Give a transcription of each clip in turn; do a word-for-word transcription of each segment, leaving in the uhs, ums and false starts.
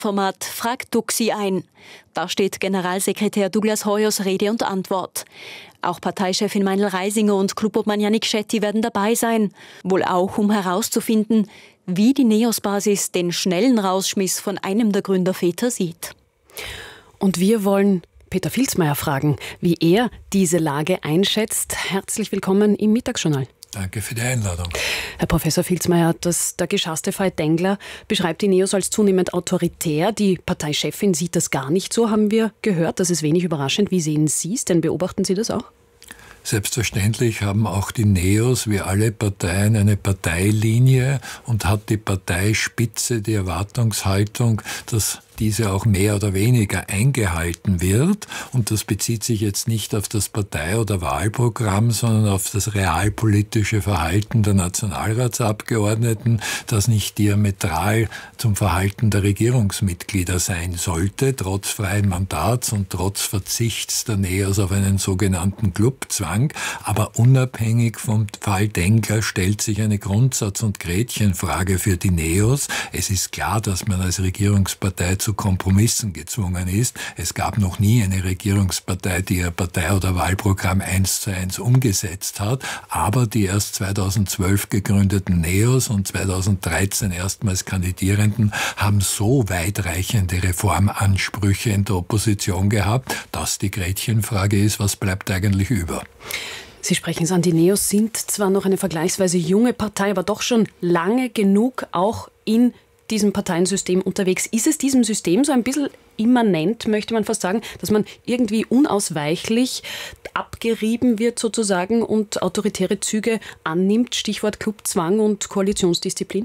Format fragt Duxi ein. Da steht Generalsekretär Douglas Hojos Rede und Antwort. Auch Parteichefin Meinl Reisinger und Clubobmann Jannik Schetti werden dabei sein. Wohl auch, um herauszufinden, wie die NEOS-Basis den schnellen Rausschmiss von einem der Gründerväter sieht. Und wir wollen Peter Filzmeier fragen, wie er diese Lage einschätzt. Herzlich willkommen im Mittagsjournal. Danke für die Einladung. Herr Professor Filzmeier, das, der geschasste Fall Tengler beschreibt die NEOS als zunehmend autoritär. Die Parteichefin sieht das gar nicht so, haben wir gehört. Das ist wenig überraschend. Wie sehen Sie es denn? Beobachten Sie das auch? Selbstverständlich haben auch die NEOS wie alle Parteien eine Parteilinie und hat die Parteispitze die Erwartungshaltung, dass diese auch mehr oder weniger eingehalten wird. Und das bezieht sich jetzt nicht auf das Partei- oder Wahlprogramm, sondern auf das realpolitische Verhalten der Nationalratsabgeordneten, das nicht diametral zum Verhalten der Regierungsmitglieder sein sollte, trotz freien Mandats und trotz Verzichts der NEOS auf einen sogenannten Clubzwang. Aber unabhängig vom Fall Tengler stellt sich eine Grundsatz- und Gretchenfrage für die NEOS. Es ist klar, dass man als Regierungspartei zu Kompromissen gezwungen ist. Es gab noch nie eine Regierungspartei, die ihr Partei- oder Wahlprogramm eins zu eins umgesetzt hat, aber die erst zweitausendzwölf gegründeten NEOS und zweitausenddreizehn erstmals Kandidierenden haben so weitreichende Reformansprüche in der Opposition gehabt, dass die Gretchenfrage ist, was bleibt eigentlich über? Sie sprechen es an, die NEOS sind zwar noch eine vergleichsweise junge Partei, aber doch schon lange genug auch in diesem Parteiensystem unterwegs. Ist es diesem System so ein bisschen immanent, möchte man fast sagen, dass man irgendwie unausweichlich abgerieben wird sozusagen und autoritäre Züge annimmt, Stichwort Clubzwang und Koalitionsdisziplin?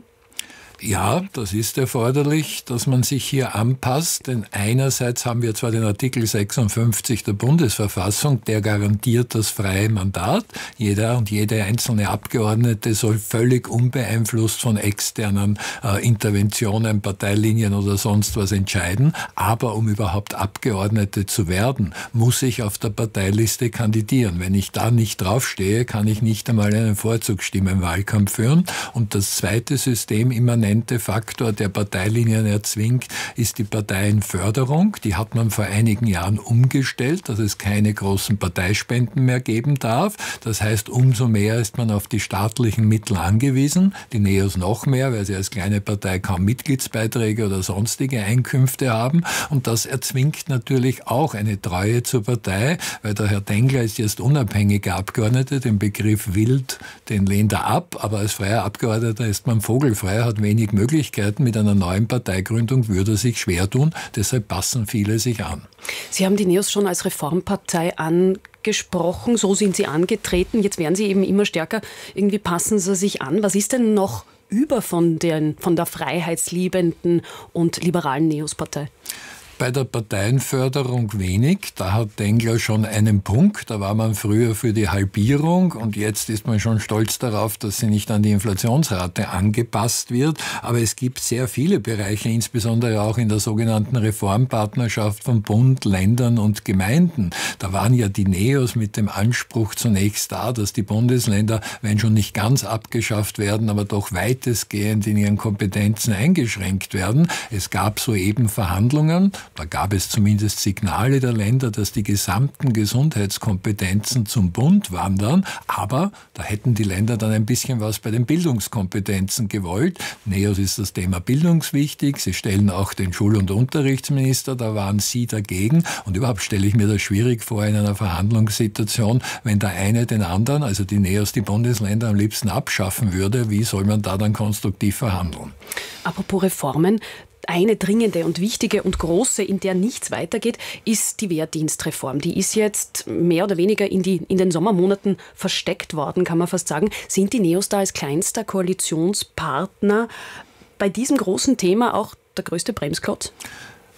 Ja, das ist erforderlich, dass man sich hier anpasst, denn einerseits haben wir zwar den Artikel sechsundfünfzig der Bundesverfassung, der garantiert das freie Mandat. Jeder und jede einzelne Abgeordnete soll völlig unbeeinflusst von externen äh, Interventionen, Parteilinien oder sonst was entscheiden. Aber um überhaupt Abgeordnete zu werden, muss ich auf der Parteiliste kandidieren. Wenn ich da nicht draufstehe, kann ich nicht einmal einen Vorzugsstimmenwahlkampf führen. Und das zweite System immanent Faktor, der Parteilinien erzwingt, ist die Parteienförderung. Die hat man vor einigen Jahren umgestellt, dass es keine großen Parteispenden mehr geben darf. Das heißt, umso mehr ist man auf die staatlichen Mittel angewiesen. Die NEOS noch mehr, weil sie als kleine Partei kaum Mitgliedsbeiträge oder sonstige Einkünfte haben. Und das erzwingt natürlich auch eine Treue zur Partei, weil der Herr Tengler ist jetzt unabhängiger Abgeordneter. Den Begriff wild, den lehnt er ab. Aber als freier Abgeordneter ist man vogelfrei, hat wenig Möglichkeiten. Mit einer neuen Parteigründung würde er sich schwer tun. Deshalb passen viele sich an. Sie haben die NEOS schon als Reformpartei angesprochen. So sind Sie angetreten. Jetzt werden Sie eben immer stärker. Irgendwie passen Sie sich an. Was ist denn noch über von, den, von der freiheitsliebenden und liberalen NEOS-Partei? Bei der Parteienförderung wenig. Da hat Tengler schon einen Punkt. Da war man früher für die Halbierung und jetzt ist man schon stolz darauf, dass sie nicht an die Inflationsrate angepasst wird. Aber es gibt sehr viele Bereiche, insbesondere auch in der sogenannten Reformpartnerschaft von Bund, Ländern und Gemeinden. Da waren ja die NEOS mit dem Anspruch zunächst da, dass die Bundesländer, wenn schon nicht ganz abgeschafft werden, aber doch weitestgehend in ihren Kompetenzen eingeschränkt werden. Es gab soeben Verhandlungen. Da gab es zumindest Signale der Länder, dass die gesamten Gesundheitskompetenzen zum Bund wandern. Aber da hätten die Länder dann ein bisschen was bei den Bildungskompetenzen gewollt. NEOS ist das Thema bildungswichtig. Sie stellen auch den Schul- und Unterrichtsminister. Da waren Sie dagegen. Und überhaupt stelle ich mir das schwierig vor in einer Verhandlungssituation, wenn der eine den anderen, also die NEOS, die Bundesländer am liebsten abschaffen würde. Wie soll man da dann konstruktiv verhandeln? Apropos Reformen. Eine dringende und wichtige und große, in der nichts weitergeht, ist die Wehrdienstreform. Die ist jetzt mehr oder weniger in, die, in den Sommermonaten versteckt worden, kann man fast sagen. Sind die NEOS da als kleinster Koalitionspartner bei diesem großen Thema auch der größte Bremsklotz?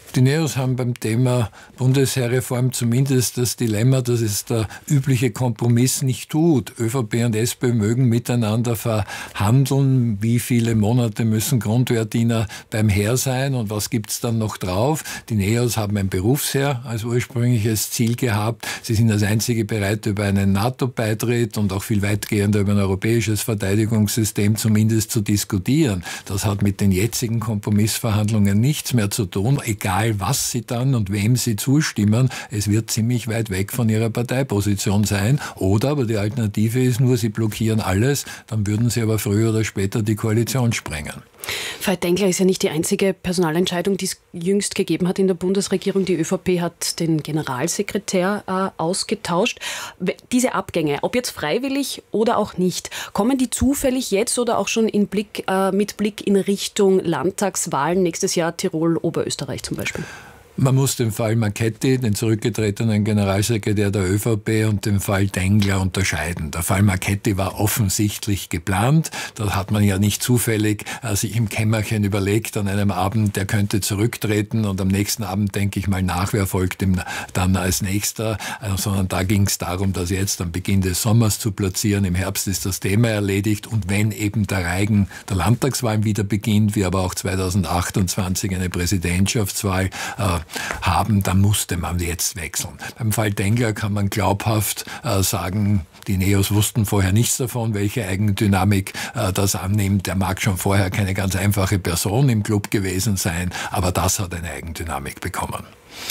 Die Neos haben beim Thema Bundesheerreform zumindest das Dilemma, dass es der übliche Kompromiss nicht tut. ÖVP und SPÖ mögen miteinander verhandeln, wie viele Monate müssen Grundwehrdiener beim Heer sein und was gibt's dann noch drauf. Die Neos haben ein Berufsheer als ursprüngliches Ziel gehabt. Sie sind als einzige bereit, über einen NATO-Beitritt und auch viel weitgehender über ein europäisches Verteidigungssystem zumindest zu diskutieren. Das hat mit den jetzigen Kompromissverhandlungen nichts mehr zu tun, egal was sie dann und wem sie zustimmen, es wird ziemlich weit weg von ihrer Parteiposition sein. Oder, aber die Alternative ist nur, sie blockieren alles, dann würden sie aber früher oder später die Koalition sprengen. Veit Dengler ist ja nicht die einzige Personalentscheidung, die es jüngst gegeben hat in der Bundesregierung. Die ÖVP hat den Generalsekretär äh, ausgetauscht. Diese Abgänge, ob jetzt freiwillig oder auch nicht, kommen die zufällig jetzt oder auch schon in Blick, äh, mit Blick in Richtung Landtagswahlen nächstes Jahr Tirol, Oberösterreich zum Beispiel? Man muss den Fall Marchetti, den zurückgetretenen Generalsekretär der ÖVP, und den Fall Dengler unterscheiden. Der Fall Marchetti war offensichtlich geplant. Da hat man ja nicht zufällig äh, sich im Kämmerchen überlegt an einem Abend, der könnte zurücktreten und am nächsten Abend denke ich mal nach, wer folgt ihm dann als nächster, äh, sondern da ging es darum, das jetzt am Beginn des Sommers zu platzieren. Im Herbst ist das Thema erledigt und wenn eben der Reigen der Landtagswahlen wieder beginnt, wie aber auch zweitausendachtundzwanzig eine Präsidentschaftswahl äh, haben, dann musste man jetzt wechseln. Beim Fall Dengler kann man glaubhaft äh, sagen, die Neos wussten vorher nichts davon, welche Eigendynamik äh, das annimmt. Der mag schon vorher keine ganz einfache Person im Club gewesen sein, aber das hat eine Eigendynamik bekommen.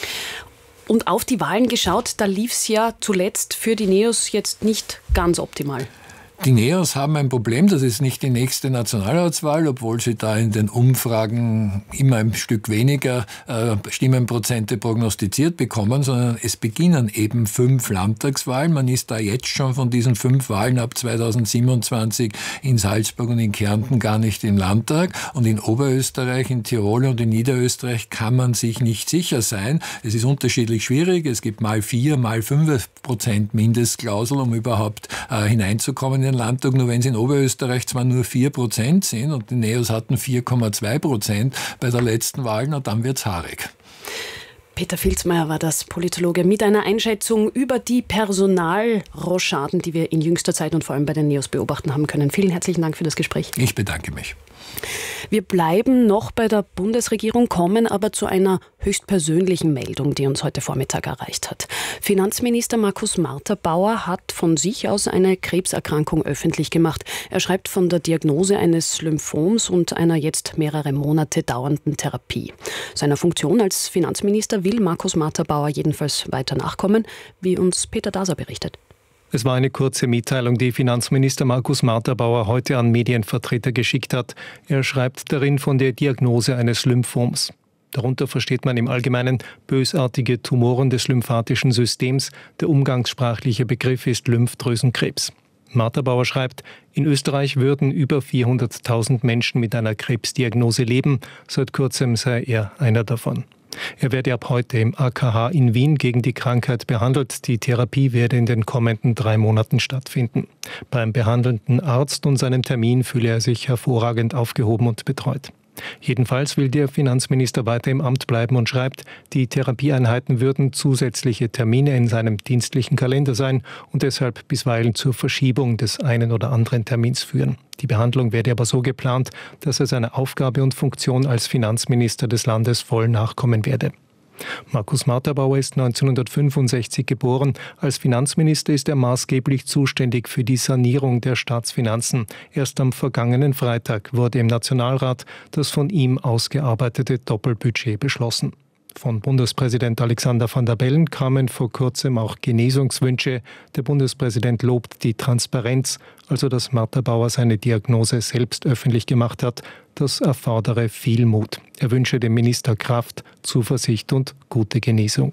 Und auf die Wahlen geschaut, da lief es ja zuletzt für die Neos jetzt nicht ganz optimal. Die Neos haben ein Problem, das ist nicht die nächste Nationalratswahl, obwohl sie da in den Umfragen immer ein Stück weniger äh, Stimmenprozente prognostiziert bekommen, sondern es beginnen eben fünf Landtagswahlen. Man ist da jetzt schon von diesen fünf Wahlen ab zweitausendsiebenundzwanzig in Salzburg und in Kärnten gar nicht im Landtag. Und in Oberösterreich, in Tirol und in Niederösterreich kann man sich nicht sicher sein. Es ist unterschiedlich schwierig. Es gibt mal vier, mal fünf Prozent Mindestklausel, um überhaupt äh, hineinzukommen in den Landtag. Nur wenn es in Oberösterreich zwar nur vier Prozent sind und die Neos hatten vier Komma zwei Prozent bei der letzten Wahl, na dann wird's haarig. Peter Filzmeier war das, Politologe, mit einer Einschätzung über die Personalrochaden, die wir in jüngster Zeit und vor allem bei den Neos beobachten haben können. Vielen herzlichen Dank für das Gespräch. Ich bedanke mich. Wir bleiben noch bei der Bundesregierung, kommen aber zu einer höchstpersönlichen Meldung, die uns heute Vormittag erreicht hat. Finanzminister Markus Marterbauer hat von sich aus eine Krebserkrankung öffentlich gemacht. Er schreibt von der Diagnose eines Lymphoms und einer jetzt mehrere Monate dauernden Therapie. Seiner Funktion als Finanzminister will Markus Marterbauer jedenfalls weiter nachkommen, wie uns Peter Daser berichtet. Es war eine kurze Mitteilung, die Finanzminister Markus Marterbauer heute an Medienvertreter geschickt hat. Er schreibt darin von der Diagnose eines Lymphoms. Darunter versteht man im Allgemeinen bösartige Tumoren des lymphatischen Systems. Der umgangssprachliche Begriff ist Lymphdrüsenkrebs. Marterbauer schreibt, in Österreich würden über vierhunderttausend Menschen mit einer Krebsdiagnose leben. Seit kurzem sei er einer davon. Er werde ab heute im A K H in Wien gegen die Krankheit behandelt. Die Therapie werde in den kommenden drei Monaten stattfinden. Beim behandelnden Arzt und seinem Termin fühle er sich hervorragend aufgehoben und betreut. Jedenfalls will der Finanzminister weiter im Amt bleiben und schreibt, die Therapieeinheiten würden zusätzliche Termine in seinem dienstlichen Kalender sein und deshalb bisweilen zur Verschiebung des einen oder anderen Termins führen. Die Behandlung werde aber so geplant, dass er seiner Aufgabe und Funktion als Finanzminister des Landes voll nachkommen werde. Markus Marterbauer ist neunzehnhundertfünfundsechzig geboren. Als Finanzminister ist er maßgeblich zuständig für die Sanierung der Staatsfinanzen. Erst am vergangenen Freitag wurde im Nationalrat das von ihm ausgearbeitete Doppelbudget beschlossen. Von Bundespräsident Alexander Van der Bellen kamen vor kurzem auch Genesungswünsche. Der Bundespräsident lobt die Transparenz, also dass Marterbauer seine Diagnose selbst öffentlich gemacht hat. Das erfordere viel Mut. Er wünsche dem Minister Kraft, Zuversicht und gute Genesung.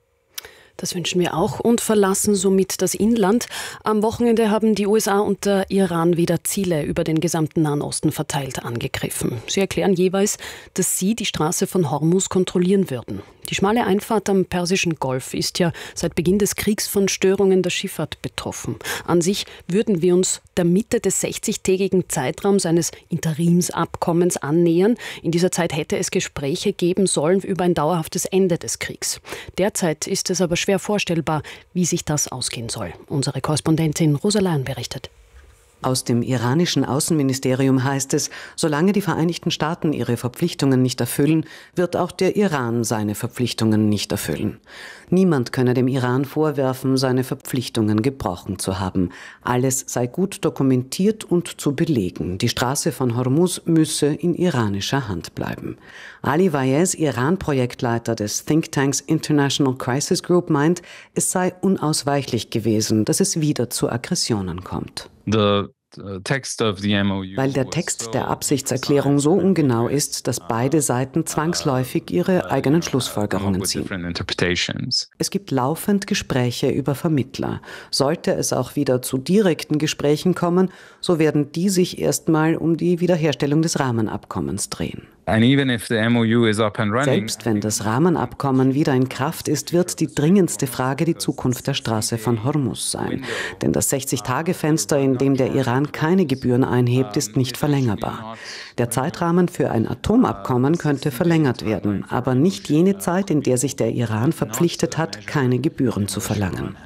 Das wünschen wir auch und verlassen somit das Inland. Am Wochenende haben die U S A und der Iran wieder Ziele über den gesamten Nahen Osten verteilt angegriffen. Sie erklären jeweils, dass sie die Straße von Hormuz kontrollieren würden. Die schmale Einfahrt am Persischen Golf ist ja seit Beginn des Kriegs von Störungen der Schifffahrt betroffen. An sich würden wir uns der Mitte des sechzigtägigen Zeitraums eines Interimsabkommens annähern. In dieser Zeit hätte es Gespräche geben sollen über ein dauerhaftes Ende des Kriegs. Derzeit ist es aber schwer vorstellbar, wie sich das ausgehen soll. Unsere Korrespondentin Rosa Lein berichtet. Aus dem iranischen Außenministerium heißt es, solange die Vereinigten Staaten ihre Verpflichtungen nicht erfüllen, wird auch der Iran seine Verpflichtungen nicht erfüllen. Niemand könne dem Iran vorwerfen, seine Verpflichtungen gebrochen zu haben. Alles sei gut dokumentiert und zu belegen. Die Straße von Hormuz müsse in iranischer Hand bleiben. Ali Vaez, Iran-Projektleiter des Thinktanks International Crisis Group, meint, es sei unausweichlich gewesen, dass es wieder zu Aggressionen kommt. The Weil der Text der Absichtserklärung so ungenau ist, dass beide Seiten zwangsläufig ihre eigenen Schlussfolgerungen ziehen. Es gibt laufend Gespräche über Vermittler. Sollte es auch wieder zu direkten Gesprächen kommen, so werden die sich erstmal um die Wiederherstellung des Rahmenabkommens drehen. Selbst wenn das Rahmenabkommen wieder in Kraft ist, wird die dringendste Frage die Zukunft der Straße von Hormuz sein. Denn das sechzig-Tage-Fenster, in dem der Iran keine Gebühren einhebt, ist nicht verlängerbar. Der Zeitrahmen für ein Atomabkommen könnte verlängert werden, aber nicht jene Zeit, in der sich der Iran verpflichtet hat, keine Gebühren zu verlangen.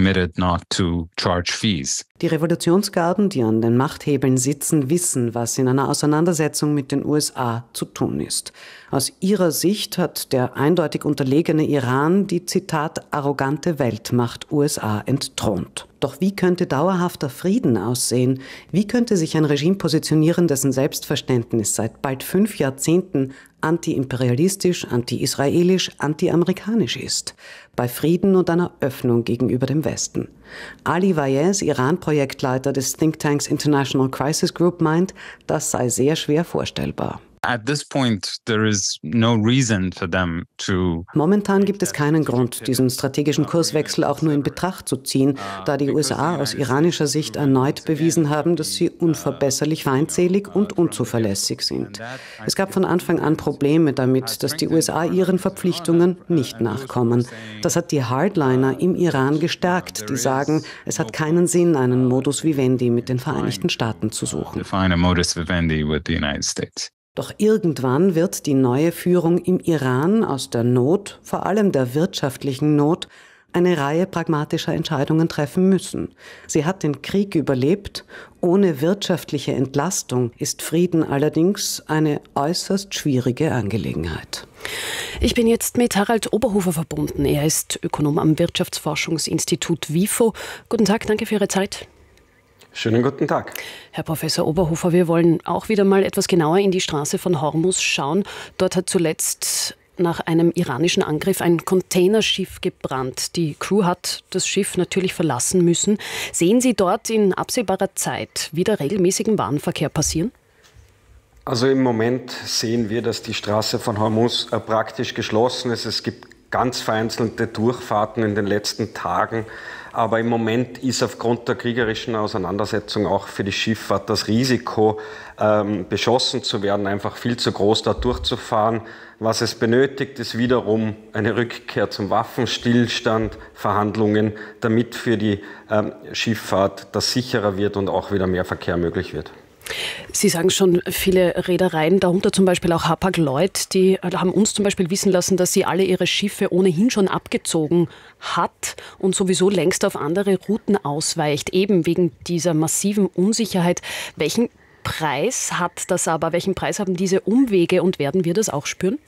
Die Revolutionsgarden, die an den Machthebeln sitzen, wissen, was in einer Auseinandersetzung mit den U S A zu tun ist. Aus ihrer Sicht hat der eindeutig unterlegene Iran die, Zitat, arrogante Weltmacht U S A entthront. Doch wie könnte dauerhafter Frieden aussehen? Wie könnte sich ein Regime positionieren, dessen Selbstverständnis seit bald fünf Jahrzehnten anti-imperialistisch, anti-israelisch, anti-amerikanisch ist? Bei Frieden und einer Öffnung gegenüber dem Westen. Ali Vaez, Iran-Projektleiter des Thinktanks International Crisis Group, meint, das sei sehr schwer vorstellbar. Momentan gibt es keinen Grund, diesen strategischen Kurswechsel auch nur in Betracht zu ziehen, da die U S A aus iranischer Sicht erneut bewiesen haben, dass sie unverbesserlich feindselig und unzuverlässig sind. Es gab von Anfang an Probleme damit, dass die U S A ihren Verpflichtungen nicht nachkommen. Das hat die Hardliner im Iran gestärkt, die sagen, es hat keinen Sinn, einen Modus vivendi mit den Vereinigten Staaten zu suchen. Doch irgendwann wird die neue Führung im Iran aus der Not, vor allem der wirtschaftlichen Not, eine Reihe pragmatischer Entscheidungen treffen müssen. Sie hat den Krieg überlebt. Ohne wirtschaftliche Entlastung ist Frieden allerdings eine äußerst schwierige Angelegenheit. Ich bin jetzt mit Harald Oberhofer verbunden. Er ist Ökonom am Wirtschaftsforschungsinstitut WIFO. Guten Tag, danke für Ihre Zeit. Schönen guten Tag. Herr Professor Oberhofer, wir wollen auch wieder mal etwas genauer in die Straße von Hormuz schauen. Dort hat zuletzt nach einem iranischen Angriff ein Containerschiff gebrannt. Die Crew hat das Schiff natürlich verlassen müssen. Sehen Sie dort in absehbarer Zeit wieder regelmäßigen Warenverkehr passieren? Also im Moment sehen wir, dass die Straße von Hormuz praktisch geschlossen ist. Es gibt ganz vereinzelte Durchfahrten in den letzten Tagen. Aber im Moment ist aufgrund der kriegerischen Auseinandersetzung auch für die Schifffahrt das Risiko, ähm, beschossen zu werden, einfach viel zu groß, da durchzufahren. Was es benötigt, ist wiederum eine Rückkehr zum Waffenstillstand, Verhandlungen, damit für die ähm, Schifffahrt das sicherer wird und auch wieder mehr Verkehr möglich wird. Sie sagen schon, viele Reedereien, darunter zum Beispiel auch Hapag-Lloyd, die haben uns zum Beispiel wissen lassen, dass sie alle ihre Schiffe ohnehin schon abgezogen hat und sowieso längst auf andere Routen ausweicht, eben wegen dieser massiven Unsicherheit. Welchen Preis hat das aber? Welchen Preis haben diese Umwege und werden wir das auch spüren?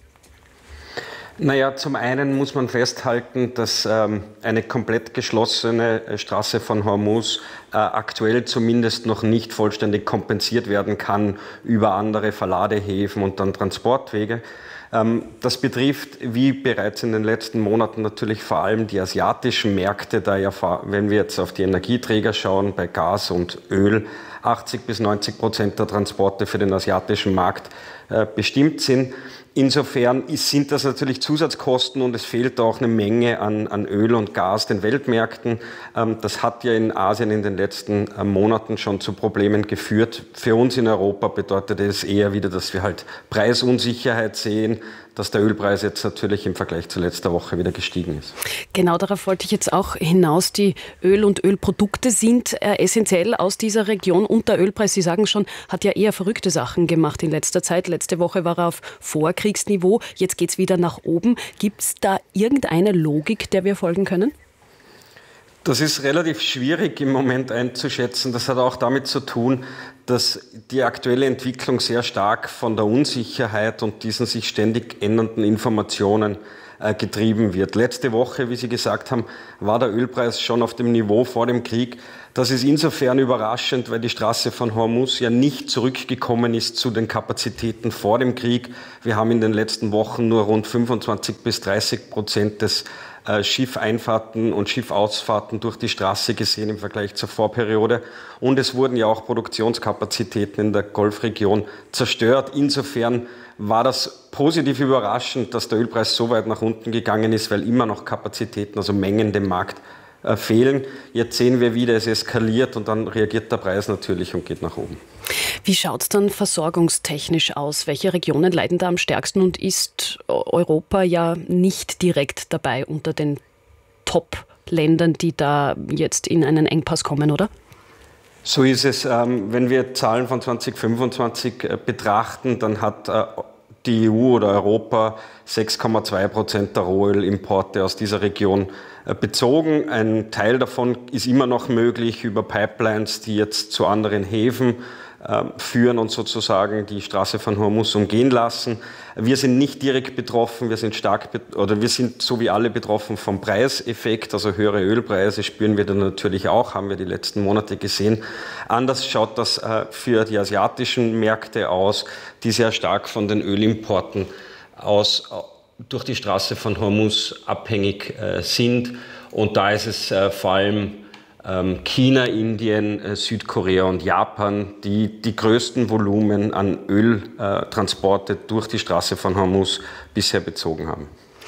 Naja, zum einen muss man festhalten, dass ähm, eine komplett geschlossene Straße von Hormuz äh, aktuell zumindest noch nicht vollständig kompensiert werden kann über andere Verladehäfen und dann Transportwege. Ähm, das betrifft, wie bereits in den letzten Monaten, natürlich vor allem die asiatischen Märkte, da ja, wenn wir jetzt auf die Energieträger schauen, bei Gas und Öl, achtzig bis neunzig Prozent der Transporte für den asiatischen Markt äh, bestimmt sind. Insofern sind das natürlich Zusatzkosten und es fehlt auch eine Menge an, an Öl und Gas den Weltmärkten. Das hat ja in Asien in den letzten Monaten schon zu Problemen geführt. Für uns in Europa bedeutet es eher wieder, dass wir halt Preisunsicherheit sehen, gesehen, dass der Ölpreis jetzt natürlich im Vergleich zu letzter Woche wieder gestiegen ist. Genau darauf wollte ich jetzt auch hinaus. Die Öl- und Ölprodukte sind äh, essentiell aus dieser Region und der Ölpreis, Sie sagen schon, hat ja eher verrückte Sachen gemacht in letzter Zeit. Letzte Woche war er auf Vorkriegsniveau, jetzt geht es wieder nach oben. Gibt es da irgendeine Logik, der wir folgen können? Das ist relativ schwierig im Moment einzuschätzen. Das hat auch damit zu tun, dass die aktuelle Entwicklung sehr stark von der Unsicherheit und diesen sich ständig ändernden Informationen äh, getrieben wird. Letzte Woche, wie Sie gesagt haben, war der Ölpreis schon auf dem Niveau vor dem Krieg. Das ist insofern überraschend, weil die Straße von Hormuz ja nicht zurückgekommen ist zu den Kapazitäten vor dem Krieg. Wir haben in den letzten Wochen nur rund fünfundzwanzig bis dreißig Prozent des Schiffeinfahrten und Schiffausfahrten durch die Straße gesehen im Vergleich zur Vorperiode. Und es wurden ja auch Produktionskapazitäten in der Golfregion zerstört. Insofern war das positiv überraschend, dass der Ölpreis so weit nach unten gegangen ist, weil immer noch Kapazitäten, also Mengen dem Markt äh, fehlen. Jetzt sehen wir wieder, es eskaliert und dann reagiert der Preis natürlich und geht nach oben. Wie schaut es dann versorgungstechnisch aus? Welche Regionen leiden da am stärksten und ist Europa ja nicht direkt dabei unter den Top-Ländern, die da jetzt in einen Engpass kommen, oder? So ist es. Wenn wir Zahlen von zwanzig fünfundzwanzig betrachten, dann hat die E U oder Europa sechs Komma zwei Prozent der Rohölimporte aus dieser Region bezogen. Ein Teil davon ist immer noch möglich über Pipelines, die jetzt zu anderen Häfen führen und sozusagen die Straße von Hormuz umgehen lassen. Wir sind nicht direkt betroffen, wir sind stark oder wir sind so wie alle betroffen vom Preiseffekt, also höhere Ölpreise spüren wir dann natürlich auch, haben wir die letzten Monate gesehen. Anders schaut das für die asiatischen Märkte aus, die sehr stark von den Ölimporten aus durch die Straße von Hormuz abhängig sind und da ist es vor allem China, Indien, Südkorea und Japan, die die größten Volumen an Öltransporte durch die Straße von Hormuz bisher bezogen haben.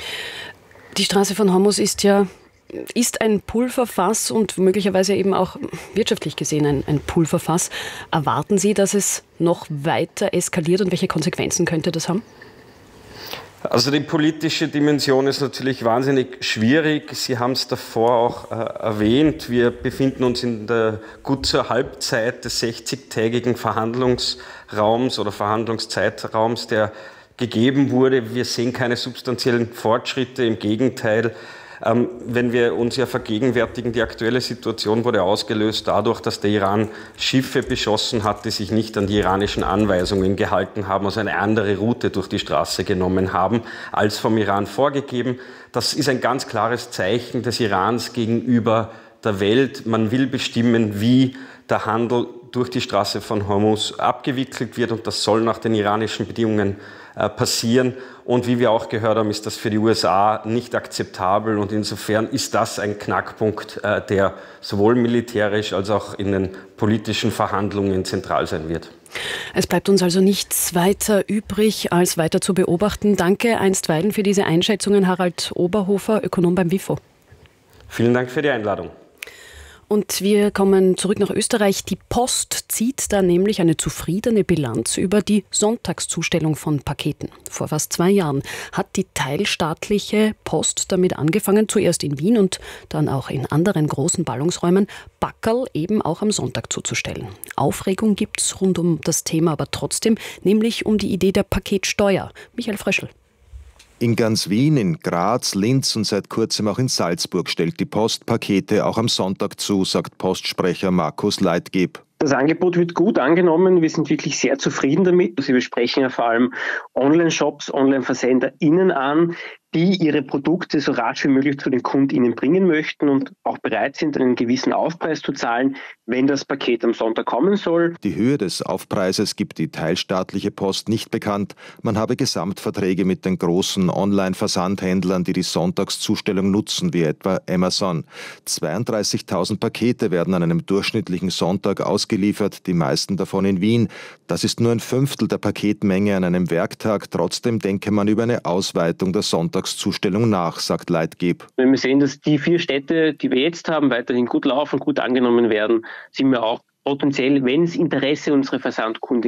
Die Straße von Hormuz ist ja ist ein Pulverfass und möglicherweise eben auch wirtschaftlich gesehen ein, ein Pulverfass. Erwarten Sie, dass es noch weiter eskaliert und welche Konsequenzen könnte das haben? Also die politische Dimension ist natürlich wahnsinnig schwierig. Sie haben es davor auch äh, erwähnt. Wir befinden uns in der gut zur Halbzeit des sechzigtägigen Verhandlungsraums oder Verhandlungszeitraums, der gegeben wurde. Wir sehen keine substanziellen Fortschritte. Im Gegenteil, ähm, wenn wir uns ja vergegenwärtigen, die aktuelle Situation wurde ausgelöst dadurch, dass der Iran Schiffe beschossen hat, die sich nicht an die iranischen Anweisungen gehalten haben, also eine andere Route durch die Straße genommen haben, als vom Iran vorgegeben. Das ist ein ganz klares Zeichen des Irans gegenüber der Welt. Man will bestimmen, wie der Handel durch die Straße von Hormuz abgewickelt wird und das soll nach den iranischen Bedingungen äh, passieren. Und wie wir auch gehört haben, ist das für die U S A nicht akzeptabel und insofern ist das ein Knackpunkt, äh, der sowohl militärisch als auch in den politischen Verhandlungen zentral sein wird. Es bleibt uns also nichts weiter übrig, als weiter zu beobachten. Danke einstweilen für diese Einschätzungen, Harald Oberhofer, Ökonom beim WIFO. Vielen Dank für die Einladung. Und wir kommen zurück nach Österreich. Die Post zieht da nämlich eine zufriedene Bilanz über die Sonntagszustellung von Paketen. Vor fast zwei Jahren hat die teilstaatliche Post damit angefangen, zuerst in Wien und dann auch in anderen großen Ballungsräumen, Packerl eben auch am Sonntag zuzustellen. Aufregung gibt's rund um das Thema aber trotzdem, nämlich um die Idee der Paketsteuer. Michael Fröschl. In ganz Wien, in Graz, Linz und seit kurzem auch in Salzburg stellt die Post Pakete auch am Sonntag zu, sagt Postsprecher Markus Leitgeb. Das Angebot wird gut angenommen. Wir sind wirklich sehr zufrieden damit. Sie besprechen ja vor allem Online-Shops, Online-VersänderInnen an, die ihre Produkte so rasch wie möglich zu den KundInnen bringen möchten und auch bereit sind, einen gewissen Aufpreis zu zahlen, wenn das Paket am Sonntag kommen soll. Die Höhe des Aufpreises gibt die teilstaatliche Post nicht bekannt. Man habe Gesamtverträge mit den großen Online-Versandhändlern, die die Sonntagszustellung nutzen, wie etwa Amazon. zweiunddreißigtausend Pakete werden an einem durchschnittlichen Sonntag ausgeliefert, die meisten davon in Wien. Das ist nur ein Fünftel der Paketmenge an einem Werktag. Trotzdem denke man über eine Ausweitung der Sonntagszustellung nach, sagt Leitgeb. Wenn wir sehen, dass die vier Städte, die wir jetzt haben, weiterhin gut laufen, gut angenommen werden, sind wir auch potenziell, wenn es Interesse unserer Versandkunden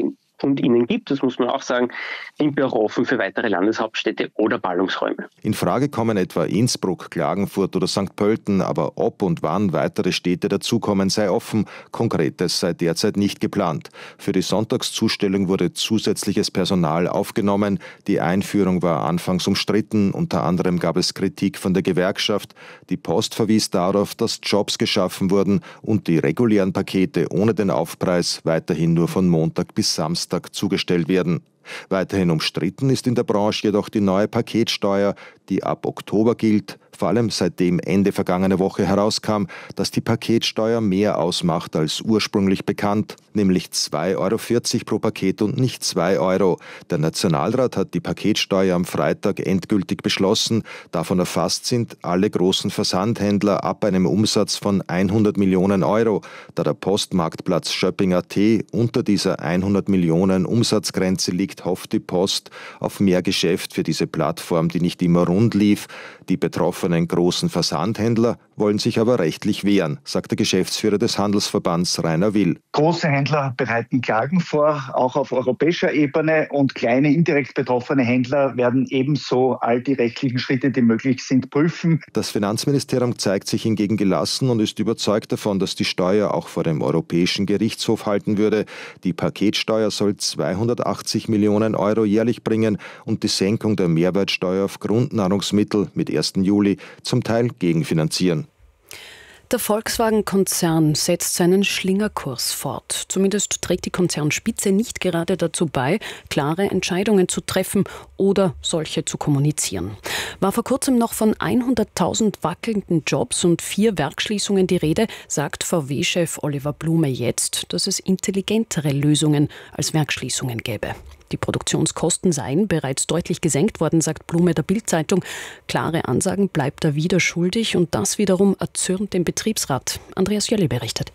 KundInnen gibt, das muss man auch sagen, sind wir auch offen für weitere Landeshauptstädte oder Ballungsräume. In Frage kommen etwa Innsbruck, Klagenfurt oder Sankt Pölten, aber ob und wann weitere Städte dazukommen, sei offen. Konkretes sei derzeit nicht geplant. Für die Sonntagszustellung wurde zusätzliches Personal aufgenommen. Die Einführung war anfangs umstritten. Unter anderem gab es Kritik von der Gewerkschaft. Die Post verwies darauf, dass Jobs geschaffen wurden und die regulären Pakete ohne den Aufpreis weiterhin nur von Montag bis Samstag zugestellt werden. Weiterhin umstritten ist in der Branche jedoch die neue Paketsteuer, die ab Oktober gilt, vor allem seitdem Ende vergangene Woche herauskam, dass die Paketsteuer mehr ausmacht als ursprünglich bekannt, nämlich zwei Euro vierzig pro Paket und nicht zwei Euro. Der Nationalrat hat die Paketsteuer am Freitag endgültig beschlossen. Davon erfasst sind alle großen Versandhändler ab einem Umsatz von hundert Millionen Euro. Da der Postmarktplatz Shopping Punkt at unter dieser hundert Millionen Umsatzgrenze liegt, hofft die Post auf mehr Geschäft für diese Plattform, die nicht immer rund lief. Die betroffenen großen Versandhändler wollen sich aber rechtlich wehren, sagt der Geschäftsführer des Handelsverbands Rainer Will. Große Händler bereiten Klagen vor, auch auf europäischer Ebene, und kleine indirekt betroffene Händler werden ebenso all die rechtlichen Schritte, die möglich sind, prüfen. Das Finanzministerium zeigt sich hingegen gelassen und ist überzeugt davon, dass die Steuer auch vor dem Europäischen Gerichtshof halten würde. Die Paketsteuer soll zweihundertachtzig Millionen Euro jährlich bringen und die Senkung der Mehrwertsteuer auf Grundnahrungsmittel mit ersten Juli zum Teil gegenfinanzieren. Der Volkswagen-Konzern setzt seinen Schlingerkurs fort. Zumindest trägt die Konzernspitze nicht gerade dazu bei, klare Entscheidungen zu treffen oder solche zu kommunizieren. War vor kurzem noch von hunderttausend wackelnden Jobs und vier Werksschließungen die Rede, sagt V W-Chef Oliver Blume jetzt, dass es intelligentere Lösungen als Werksschließungen gäbe. Die Produktionskosten seien bereits deutlich gesenkt worden, sagt Blume der Bild-Zeitung. Klare Ansagen bleibt er wieder schuldig und das wiederum erzürnt den Betriebsrat. Andreas Jölli berichtet.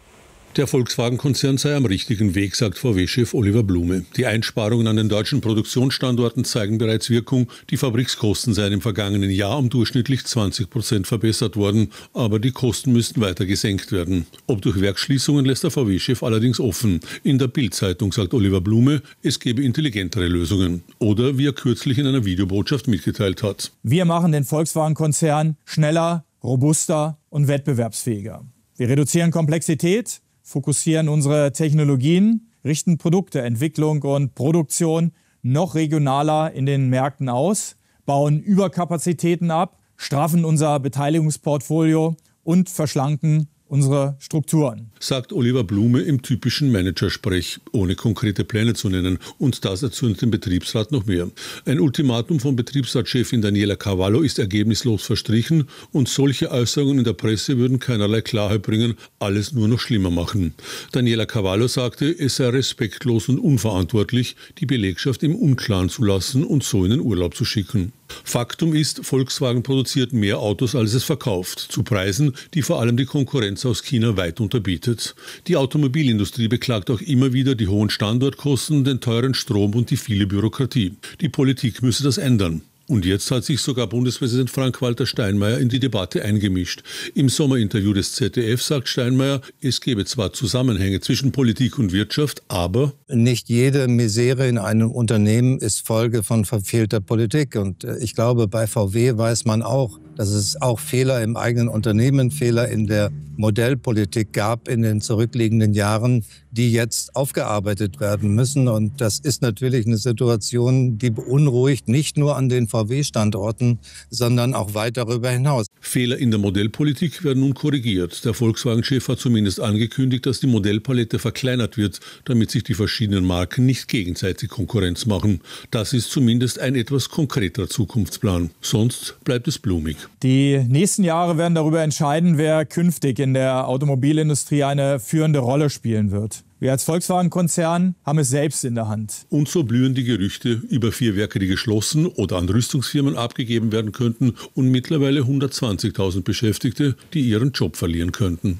Der Volkswagen-Konzern sei am richtigen Weg, sagt V W-Chef Oliver Blume. Die Einsparungen an den deutschen Produktionsstandorten zeigen bereits Wirkung. Die Fabrikskosten seien im vergangenen Jahr um durchschnittlich zwanzig Prozent verbessert worden. Aber die Kosten müssten weiter gesenkt werden. Ob durch Werksschließungen, lässt der V W-Chef allerdings offen. In der Bild-Zeitung sagt Oliver Blume, es gebe intelligentere Lösungen. Oder wie er kürzlich in einer Videobotschaft mitgeteilt hat. Wir machen den Volkswagen-Konzern schneller, robuster und wettbewerbsfähiger. Wir reduzieren Komplexität, fokussieren unsere Technologien, richten Produkte, Entwicklung und Produktion noch regionaler in den Märkten aus, bauen Überkapazitäten ab, straffen unser Beteiligungsportfolio und verschlanken unsere Strukturen. Sagt Oliver Blume im typischen Managersprech, ohne konkrete Pläne zu nennen. Und das erzürnt den Betriebsrat noch mehr. Ein Ultimatum von Betriebsratschefin Daniela Cavallo ist ergebnislos verstrichen und solche Äußerungen in der Presse würden keinerlei Klarheit bringen, alles nur noch schlimmer machen. Daniela Cavallo sagte, es sei respektlos und unverantwortlich, die Belegschaft im Unklaren zu lassen und so in den Urlaub zu schicken. Faktum ist, Volkswagen produziert mehr Autos, als es verkauft, zu Preisen, die vor allem die Konkurrenz aus China weit unterbietet. Die Automobilindustrie beklagt auch immer wieder die hohen Standortkosten, den teuren Strom und die viele Bürokratie. Die Politik müsse das ändern. Und jetzt hat sich sogar Bundespräsident Frank-Walter Steinmeier in die Debatte eingemischt. Im Sommerinterview des Z D F sagt Steinmeier, es gebe zwar Zusammenhänge zwischen Politik und Wirtschaft, aber nicht jede Misere in einem Unternehmen ist Folge von verfehlter Politik. Und ich glaube, bei V W weiß man auch, dass es auch Fehler im eigenen Unternehmen, Fehler in der Modellpolitik gab in den zurückliegenden Jahren, die jetzt aufgearbeitet werden müssen. Und das ist natürlich eine Situation, die beunruhigt, nicht nur an den V W-Standorten, sondern auch weit darüber hinaus. Fehler in der Modellpolitik werden nun korrigiert. Der Volkswagen-Chef hat zumindest angekündigt, dass die Modellpalette verkleinert wird, damit sich die verschiedenen Marken nicht gegenseitig Konkurrenz machen. Das ist zumindest ein etwas konkreterer Zukunftsplan. Sonst bleibt es blumig. Die nächsten Jahre werden darüber entscheiden, wer künftig in der Automobilindustrie eine führende Rolle spielen wird. Wir als Volkswagen-Konzern haben es selbst in der Hand. Und so blühen die Gerüchte über vier Werke, die geschlossen oder an Rüstungsfirmen abgegeben werden könnten und mittlerweile hundertzwanzigtausend Beschäftigte, die ihren Job verlieren könnten.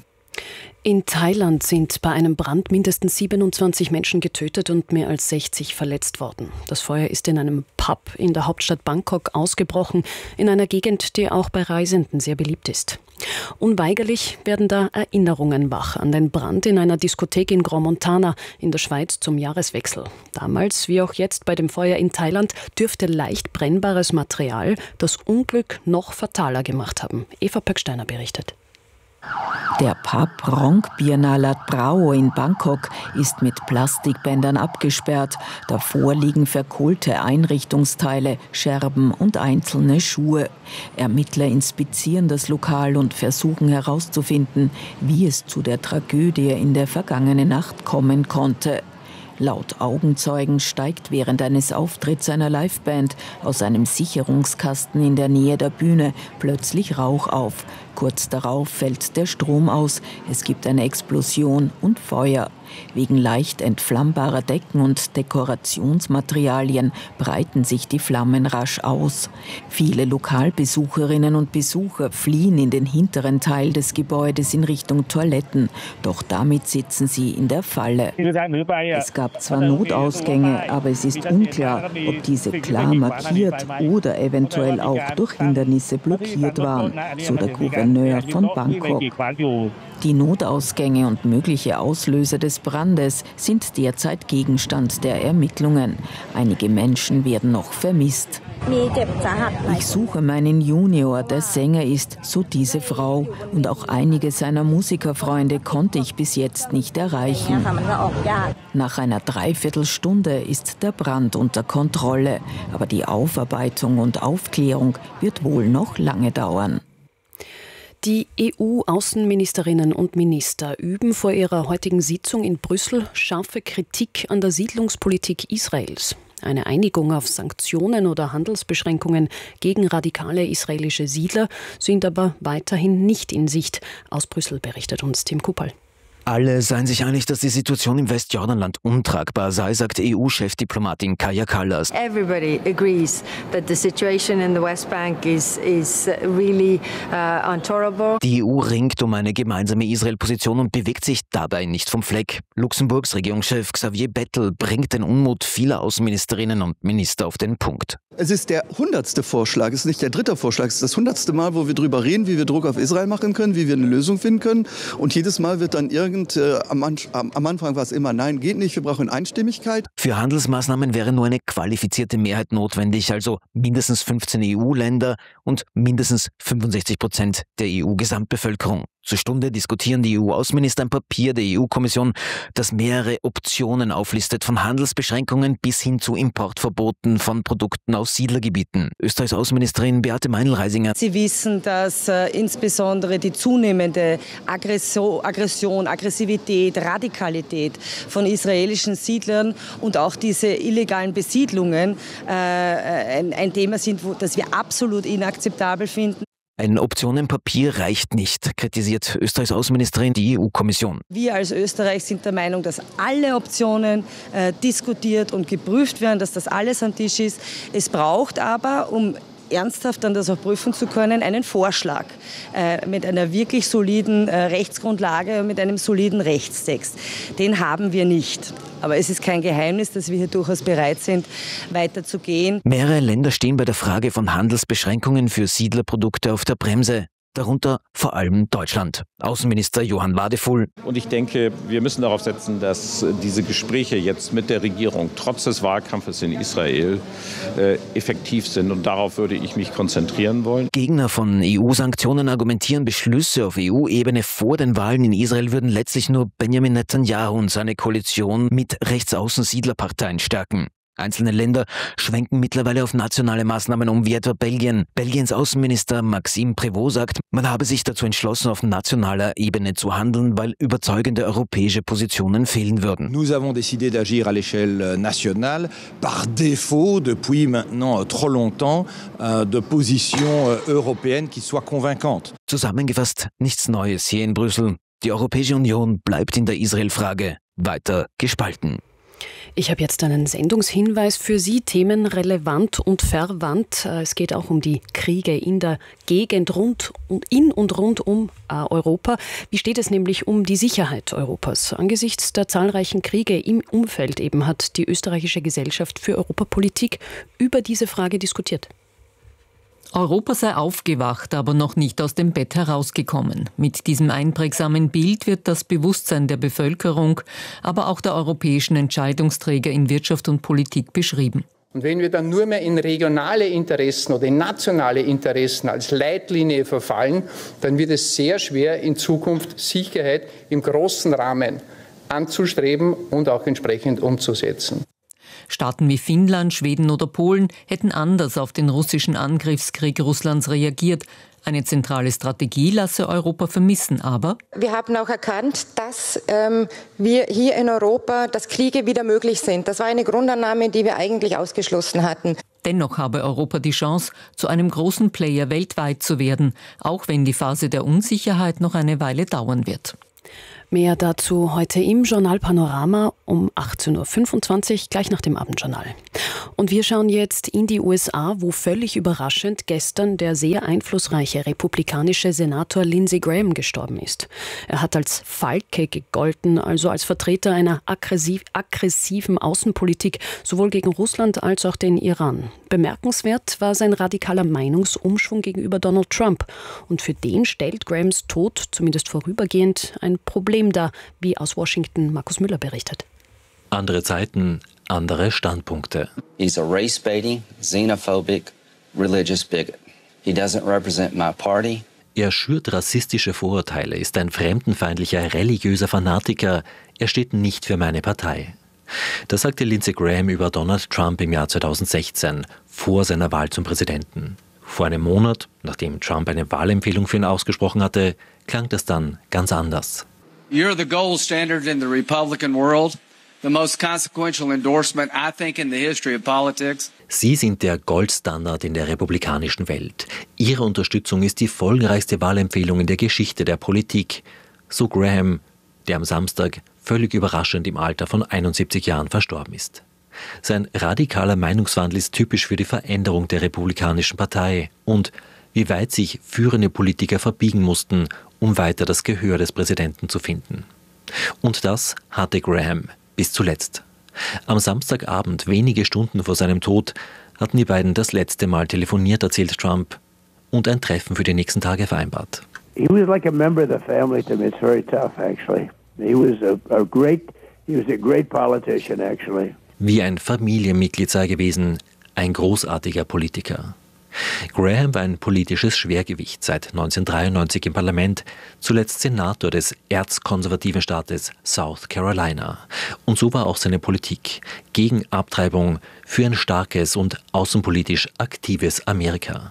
In Thailand sind bei einem Brand mindestens siebenundzwanzig Menschen getötet und mehr als sechzig verletzt worden. Das Feuer ist in einem Pub in der Hauptstadt Bangkok ausgebrochen, in einer Gegend, die auch bei Reisenden sehr beliebt ist. Unweigerlich werden da Erinnerungen wach an den Brand in einer Diskothek in Grand Montana in der Schweiz zum Jahreswechsel. Damals, wie auch jetzt bei dem Feuer in Thailand, dürfte leicht brennbares Material das Unglück noch fataler gemacht haben. Eva Pöcksteiner berichtet. Der Pub Rong Biarnalat Brau in Bangkok ist mit Plastikbändern abgesperrt. Davor liegen verkohlte Einrichtungsteile, Scherben und einzelne Schuhe. Ermittler inspizieren das Lokal und versuchen herauszufinden, wie es zu der Tragödie in der vergangenen Nacht kommen konnte. Laut Augenzeugen steigt während eines Auftritts einer Liveband aus einem Sicherungskasten in der Nähe der Bühne plötzlich Rauch auf. Kurz darauf fällt der Strom aus, es gibt eine Explosion und Feuer. Wegen leicht entflammbarer Decken und Dekorationsmaterialien breiten sich die Flammen rasch aus. Viele Lokalbesucherinnen und Besucher fliehen in den hinteren Teil des Gebäudes in Richtung Toiletten. Doch damit sitzen sie in der Falle. Es gab zwar Notausgänge, aber es ist unklar, ob diese klar markiert oder eventuell auch durch Hindernisse blockiert waren, so der Gouverneur von Bangkok. Die Notausgänge und mögliche Auslöser des Brandes sind derzeit Gegenstand der Ermittlungen. Einige Menschen werden noch vermisst. Ich suche meinen Junior, der Sänger ist, so diese Frau. Und auch einige seiner Musikerfreunde konnte ich bis jetzt nicht erreichen. Nach einer Dreiviertelstunde ist der Brand unter Kontrolle. Aber die Aufarbeitung und Aufklärung wird wohl noch lange dauern. Die E U-Außenministerinnen und Minister üben vor ihrer heutigen Sitzung in Brüssel scharfe Kritik an der Siedlungspolitik Israels. Eine Einigung auf Sanktionen oder Handelsbeschränkungen gegen radikale israelische Siedler sind aber weiterhin nicht in Sicht. Aus Brüssel berichtet uns Tim Kuppel. Alle seien sich einig, dass die Situation im Westjordanland untragbar sei, sagt E U-Chefdiplomatin Kaja Kallas. Everybody agrees that the situation in the West Bank is is really uh, intolerable. Die E U ringt um eine gemeinsame Israel-Position und bewegt sich dabei nicht vom Fleck. Luxemburgs Regierungschef Xavier Bettel bringt den Unmut vieler Außenministerinnen und Minister auf den Punkt. Es ist der hundertste Vorschlag, es ist nicht der dritte Vorschlag, es ist das hundertste Mal, wo wir darüber reden, wie wir Druck auf Israel machen können, wie wir eine Lösung finden können. Und jedes Mal wird dann irgend, äh, am, am Anfang war es immer, nein, geht nicht, wir brauchen Einstimmigkeit. Für Handelsmaßnahmen wäre nur eine qualifizierte Mehrheit notwendig, also mindestens fünfzehn E U-Länder und mindestens fünfundsechzig Prozent der E U-Gesamtbevölkerung. Zur Stunde diskutieren die E U-Außenminister ein Papier der E U-Kommission, das mehrere Optionen auflistet, von Handelsbeschränkungen bis hin zu Importverboten von Produkten aus Siedlergebieten. Österreichs Außenministerin Beate Meinl-Reisinger. Sie wissen, dass äh, insbesondere die zunehmende Aggression, Aggression, Aggressivität, Radikalität von israelischen Siedlern und auch diese illegalen Besiedlungen äh, ein, ein Thema sind, wo, das wir absolut inakzeptabel finden. Ein Optionenpapier reicht nicht, kritisiert Österreichs Außenministerin die E U-Kommission. Wir als Österreich sind der Meinung, dass alle Optionen äh, diskutiert und geprüft werden, dass das alles am Tisch ist. Es braucht aber, um ernsthaft dann das auch prüfen zu können, einen Vorschlag äh, mit einer wirklich soliden äh, Rechtsgrundlage und mit einem soliden Rechtstext. Den haben wir nicht. Aber es ist kein Geheimnis, dass wir hier durchaus bereit sind, weiterzugehen. Mehrere Länder stehen bei der Frage von Handelsbeschränkungen für Siedlerprodukte auf der Bremse. Darunter vor allem Deutschland. Außenminister Johann Wadefull. Und ich denke, wir müssen darauf setzen, dass diese Gespräche jetzt mit der Regierung trotz des Wahlkampfes in Israel äh, effektiv sind. Und darauf würde ich mich konzentrieren wollen. Gegner von E U-Sanktionen argumentieren, Beschlüsse auf E U-Ebene vor den Wahlen in Israel würden letztlich nur Benjamin Netanyahu und seine Koalition mit Rechtsaußen-Siedlerparteien stärken. Einzelne Länder schwenken mittlerweile auf nationale Maßnahmen um, wie etwa Belgien. Belgiens Außenminister Maxime Prévost sagt, man habe sich dazu entschlossen, auf nationaler Ebene zu handeln, weil überzeugende europäische Positionen fehlen würden. Nous avons décidé d'agir à l'échelle nationale par défaut depuis maintenant trop longtemps de positions européennes qui soient convaincantes. Zusammengefasst, nichts Neues hier in Brüssel. Die Europäische Union bleibt in der Israel-Frage weiter gespalten. Ich habe jetzt einen Sendungshinweis für Sie, themenrelevant und verwandt. Es geht auch um die Kriege in der Gegend rund und in und rund um Europa. Wie steht es nämlich um die Sicherheit Europas? Angesichts der zahlreichen Kriege im Umfeld eben hat die österreichische Gesellschaft für Europapolitik über diese Frage diskutiert. Europa sei aufgewacht, aber noch nicht aus dem Bett herausgekommen. Mit diesem einprägsamen Bild wird das Bewusstsein der Bevölkerung, aber auch der europäischen Entscheidungsträger in Wirtschaft und Politik beschrieben. Und wenn wir dann nur mehr in regionale Interessen oder in nationale Interessen als Leitlinie verfallen, dann wird es sehr schwer, in Zukunft Sicherheit im großen Rahmen anzustreben und auch entsprechend umzusetzen. Staaten wie Finnland, Schweden oder Polen hätten anders auf den russischen Angriffskrieg Russlands reagiert. Eine zentrale Strategie lasse Europa vermissen, aber wir haben auch erkannt, dass ähm, wir hier in Europa, dass Kriege wieder möglich sind. Das war eine Grundannahme, die wir eigentlich ausgeschlossen hatten. Dennoch habe Europa die Chance, zu einem großen Player weltweit zu werden, auch wenn die Phase der Unsicherheit noch eine Weile dauern wird. Mehr dazu heute im Journal Panorama um achtzehn Uhr fünfundzwanzig, gleich nach dem Abendjournal. Und wir schauen jetzt in die U S A, wo völlig überraschend gestern der sehr einflussreiche republikanische Senator Lindsey Graham gestorben ist. Er hat als Falke gegolten, also als Vertreter einer aggressiv, aggressiven Außenpolitik, sowohl gegen Russland als auch den Iran. Bemerkenswert war sein radikaler Meinungsumschwung gegenüber Donald Trump. Und für den stellt Grahams Tod, zumindest vorübergehend, ein Problem dar, wie aus Washington Markus Müller berichtet. Andere Zeiten, andere Standpunkte. He's a race-baiting, xenophobic, religious bigot. He doesn't represent my party. Er schürt rassistische Vorurteile, ist ein fremdenfeindlicher, religiöser Fanatiker. Er steht nicht für meine Partei. Das sagte Lindsey Graham über Donald Trump im Jahr zweitausendsechzehn, vor seiner Wahl zum Präsidenten. Vor einem Monat, nachdem Trump eine Wahlempfehlung für ihn ausgesprochen hatte, klang das dann ganz anders. You're the gold standard in the Republican world, the most consequential endorsement, I think, in the history of politics. Sie sind der Goldstandard in der republikanischen Welt. Ihre Unterstützung ist die folgenreichste Wahlempfehlung in der Geschichte der Politik. So Graham, der am Samstag völlig überraschend im Alter von einundsiebzig Jahren verstorben ist. Sein radikaler Meinungswandel ist typisch für die Veränderung der Republikanischen Partei und wie weit sich führende Politiker verbiegen mussten, um weiter das Gehör des Präsidenten zu finden. Und das hatte Graham bis zuletzt. Am Samstagabend, wenige Stunden vor seinem Tod, hatten die beiden das letzte Mal telefoniert, erzählt Trump, und ein Treffen für die nächsten Tage vereinbart. He was like a member of the family to me. It's very tough, actually. He was a, a great, he was a great politician, actually. Wie ein Familienmitglied sei gewesen, ein großartiger Politiker. Graham war ein politisches Schwergewicht, seit neunzehnhundertdreiundneunzig im Parlament, zuletzt Senator des erzkonservativen Staates South Carolina. Und so war auch seine Politik gegen Abtreibung, für ein starkes und außenpolitisch aktives Amerika.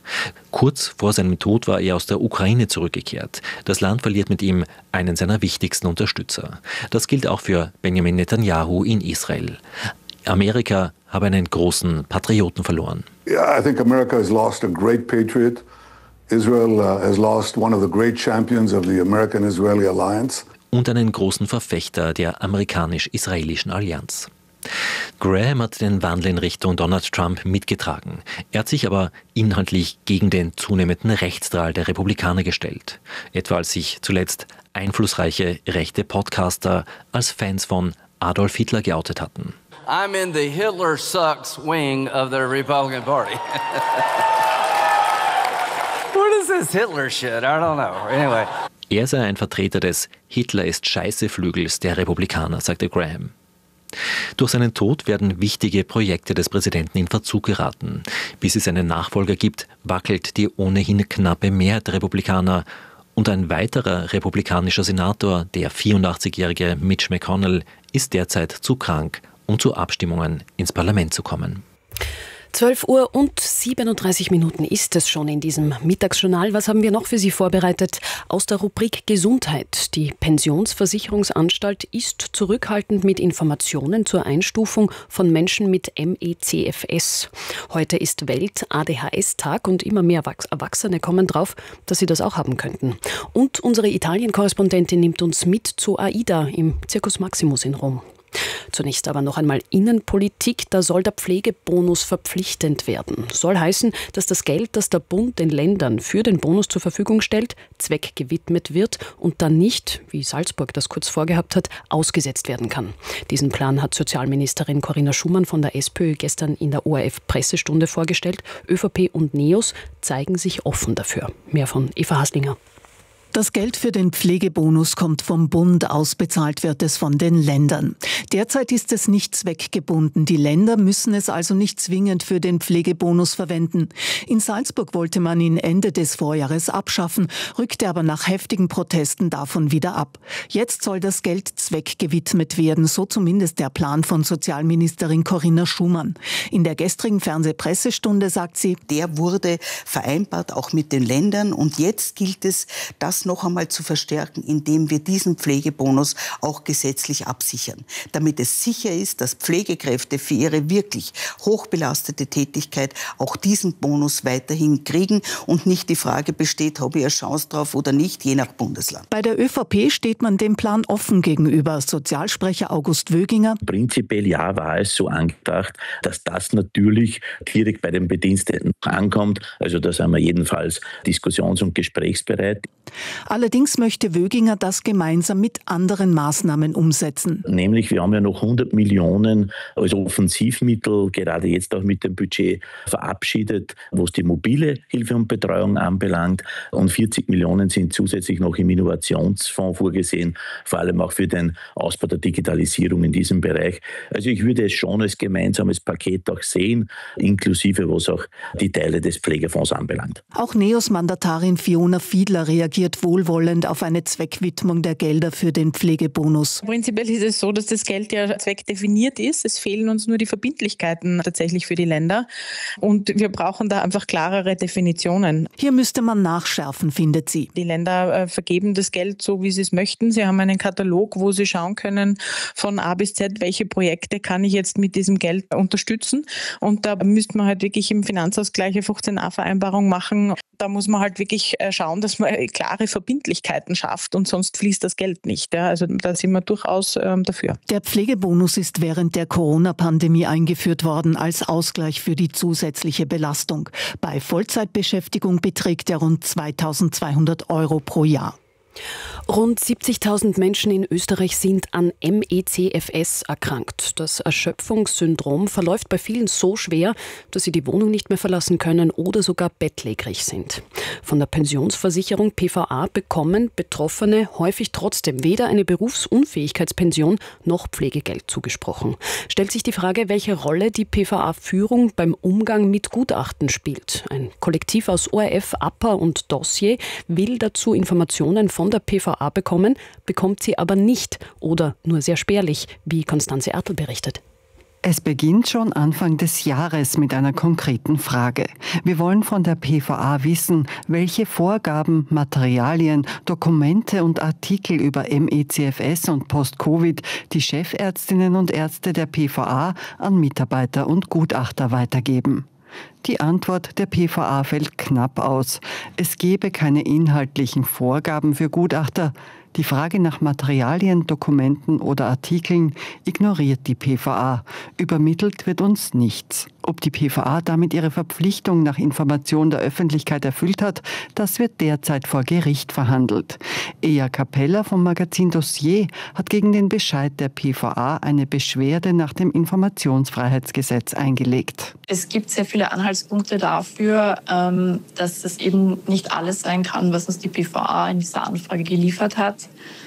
Kurz vor seinem Tod war er aus der Ukraine zurückgekehrt. Das Land verliert mit ihm einen seiner wichtigsten Unterstützer. Das gilt auch für Benjamin Netanyahu in Israel. Amerika habe einen großen Patrioten verloren. Yeah, I think America has lost a great patriot. Israel uh, has lost one of the great champions of the American-Israeli alliance. Und einen großen Verfechter der amerikanisch-israelischen Allianz. Graham hat den Wandel in Richtung Donald Trump mitgetragen. Er hat sich aber inhaltlich gegen den zunehmenden Rechtsdrall der Republikaner gestellt. Etwa als sich zuletzt einflussreiche rechte Podcaster als Fans von Adolf Hitler geoutet hatten. I'm in the Hitler sucks wing of the Republican Party. What is this Hitler shit? I don't know. Anyway. Er sei ein Vertreter des Hitler ist Scheiße Flügels der Republikaner, sagte Graham. Durch seinen Tod werden wichtige Projekte des Präsidenten in Verzug geraten. Bis es einen Nachfolger gibt, wackelt die ohnehin knappe Mehrheit der Republikaner. Und ein weiterer republikanischer Senator, der vierundachtzigjährige Mitch McConnell, ist derzeit zu krank, um zu Abstimmungen ins Parlament zu kommen. zwölf Uhr und siebenunddreißig Minuten ist es schon in diesem Mittagsjournal. Was haben wir noch für Sie vorbereitet? Aus der Rubrik Gesundheit. Die Pensionsversicherungsanstalt ist zurückhaltend mit Informationen zur Einstufung von Menschen mit M E C F S. Heute ist Welt-A D H S-Tag und immer mehr Erwachsene kommen drauf, dass sie das auch haben könnten. Und unsere Italien-Korrespondentin nimmt uns mit zu AIDA im Circus Maximus in Rom. Zunächst aber noch einmal Innenpolitik. Da soll der Pflegebonus verpflichtend werden. Soll heißen, dass das Geld, das der Bund den Ländern für den Bonus zur Verfügung stellt, zweckgewidmet wird und dann nicht, wie Salzburg das kurz vorgehabt hat, ausgesetzt werden kann. Diesen Plan hat Sozialministerin Corinna Schumann von der SPÖ gestern in der O R F-Pressestunde vorgestellt. ÖVP und NEOS zeigen sich offen dafür. Mehr von Eva Haslinger. Das Geld für den Pflegebonus kommt vom Bund, ausbezahlt wird es von den Ländern. Derzeit ist es nicht zweckgebunden. Die Länder müssen es also nicht zwingend für den Pflegebonus verwenden. In Salzburg wollte man ihn Ende des Vorjahres abschaffen, rückte aber nach heftigen Protesten davon wieder ab. Jetzt soll das Geld zweckgewidmet werden, so zumindest der Plan von Sozialministerin Corinna Schumann. In der gestrigen Fernsehpressestunde sagt sie, der wurde vereinbart auch mit den Ländern und jetzt gilt es, das noch einmal zu verstärken, indem wir diesen Pflegebonus auch gesetzlich absichern, damit es sicher ist, dass Pflegekräfte für ihre wirklich hochbelastete Tätigkeit auch diesen Bonus weiterhin kriegen und nicht die Frage besteht, habe ich eine Chance drauf oder nicht, je nach Bundesland. Bei der ÖVP steht man dem Plan offen gegenüber. Sozialsprecher August Wöginger. Prinzipiell ja, war es so angedacht, dass das natürlich direkt bei den Bediensteten ankommt. Also da sind wir jedenfalls diskussions- und gesprächsbereit. Allerdings möchte Wöginger das gemeinsam mit anderen Maßnahmen umsetzen. Nämlich, wir haben ja noch hundert Millionen als Offensivmittel, gerade jetzt auch mit dem Budget verabschiedet, was die mobile Hilfe und Betreuung anbelangt. Und vierzig Millionen sind zusätzlich noch im Innovationsfonds vorgesehen, vor allem auch für den Ausbau der Digitalisierung in diesem Bereich. Also ich würde es schon als gemeinsames Paket auch sehen, inklusive was auch die Teile des Pflegefonds anbelangt. Auch NEOS-Mandatarin Fiona Fiedler reagiert wohlwollend auf eine Zweckwidmung der Gelder für den Pflegebonus. Prinzipiell ist es so, dass das Geld ja zweckdefiniert ist. Es fehlen uns nur die Verbindlichkeiten tatsächlich für die Länder. Und wir brauchen da einfach klarere Definitionen. Hier müsste man nachschärfen, findet sie. Die Länder vergeben das Geld so, wie sie es möchten. Sie haben einen Katalog, wo sie schauen können von A bis Z, welche Projekte kann ich jetzt mit diesem Geld unterstützen. Und da müsste man halt wirklich im Finanzausgleich eine fünfzehn a Vereinbarung machen. Da muss man halt wirklich schauen, dass man klare Verbindlichkeiten schafft und sonst fließt das Geld nicht. Ja, also da sind wir durchaus ähm, dafür. Der Pflegebonus ist während der Corona-Pandemie eingeführt worden als Ausgleich für die zusätzliche Belastung. Bei Vollzeitbeschäftigung beträgt er rund zweitausendzweihundert Euro pro Jahr. Rund siebzigtausend Menschen in Österreich sind an M E C F S erkrankt. Das Erschöpfungssyndrom verläuft bei vielen so schwer, dass sie die Wohnung nicht mehr verlassen können oder sogar bettlägerig sind. Von der Pensionsversicherung P V A bekommen Betroffene häufig trotzdem weder eine Berufsunfähigkeitspension noch Pflegegeld zugesprochen. Stellt sich die Frage, welche Rolle die P V A-Führung beim Umgang mit Gutachten spielt. Ein Kollektiv aus O R F, A P A und Dossier will dazu Informationen von der P V A bekommen, bekommt sie aber nicht oder nur sehr spärlich, wie Konstanze Ertl berichtet. Es beginnt schon Anfang des Jahres mit einer konkreten Frage. Wir wollen von der P V A wissen, welche Vorgaben, Materialien, Dokumente und Artikel über M E C F S und Post-Covid die Chefärztinnen und Ärzte der P V A an Mitarbeiter und Gutachter weitergeben. Die Antwort der P V A fällt knapp aus. Es gebe keine inhaltlichen Vorgaben für Gutachter. Die Frage nach Materialien, Dokumenten oder Artikeln ignoriert die P V A. Übermittelt wird uns nichts. Ob die P V A damit ihre Verpflichtung nach Information der Öffentlichkeit erfüllt hat, das wird derzeit vor Gericht verhandelt. Ea Capella vom Magazin Dossier hat gegen den Bescheid der P V A eine Beschwerde nach dem Informationsfreiheitsgesetz eingelegt. Es gibt sehr viele Anhaltspunkte dafür, dass es eben nicht alles sein kann, was uns die P V A in dieser Anfrage geliefert hat.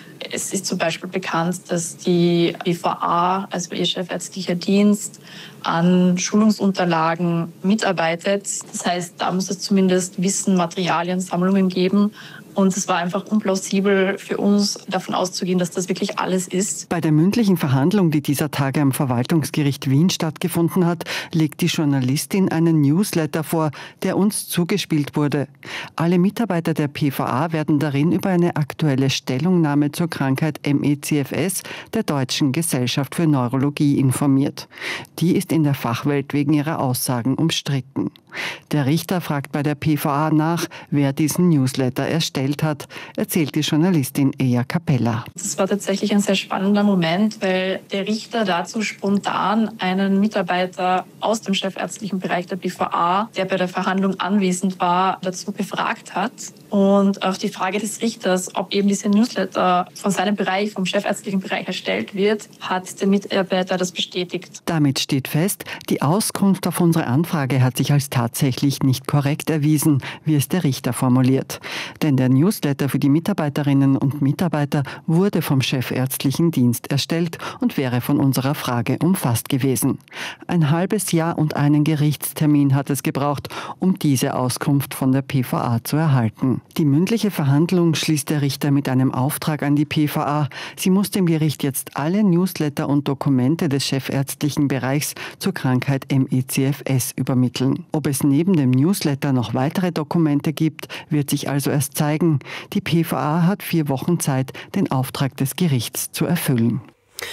Es ist zum Beispiel bekannt, dass die P V A, also ihr chefärztlicher Dienst, an Schulungsunterlagen mitarbeitet. Das heißt, da muss es zumindest Wissen, Materialien, Sammlungen geben. Und es war einfach unplausibel für uns, davon auszugehen, dass das wirklich alles ist. Bei der mündlichen Verhandlung, die dieser Tage am Verwaltungsgericht Wien stattgefunden hat, legt die Journalistin einen Newsletter vor, der uns zugespielt wurde. Alle Mitarbeiter der P V A werden darin über eine aktuelle Stellungnahme zur Krankheit M E C F S der Deutschen Gesellschaft für Neurologie informiert. Die ist in der Fachwelt wegen ihrer Aussagen umstritten. Der Richter fragt bei der P V A nach, wer diesen Newsletter erstellt erstellt hat, erzählt die Journalistin Eja Capella. Das war tatsächlich ein sehr spannender Moment, weil der Richter dazu spontan einen Mitarbeiter aus dem chefärztlichen Bereich der B V A, der bei der Verhandlung anwesend war, dazu befragt hat. Und auf die Frage des Richters, ob eben diese Newsletter von seinem Bereich, vom chefärztlichen Bereich erstellt wird, hat der Mitarbeiter das bestätigt. Damit steht fest, die Auskunft auf unsere Anfrage hat sich als tatsächlich nicht korrekt erwiesen, wie es der Richter formuliert. Denn der Newsletter für die Mitarbeiterinnen und Mitarbeiter wurde vom chefärztlichen Dienst erstellt und wäre von unserer Frage umfasst gewesen. Ein halbes Jahr und einen Gerichtstermin hat es gebraucht, um diese Auskunft von der P V A zu erhalten. Die mündliche Verhandlung schließt der Richter mit einem Auftrag an die P V A. Sie muss dem Gericht jetzt alle Newsletter und Dokumente des chefärztlichen Bereichs zur Krankheit M E C F S übermitteln. Ob es neben dem Newsletter noch weitere Dokumente gibt, wird sich also erst zeigen. Die P V A hat vier Wochen Zeit, den Auftrag des Gerichts zu erfüllen.